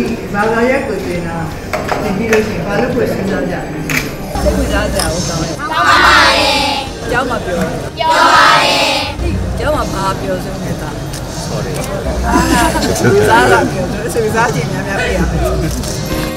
ဘာသာရပ်ကိုသင်တာသင်ပြီးလို့ရှိရင်ဘာလို့ကိုစဉ်းစားကြလဲစိတ်ဝင်စားကြအောင်တောင်းတယ်တောင်းပါပါတယ်ကျောင်းမှာပြောပါတယ်ကျောင်းမှာဘာပြောဆုံးနေတာ sorry စားလာပြောဆိုစားခြင်းများများပြရမယ်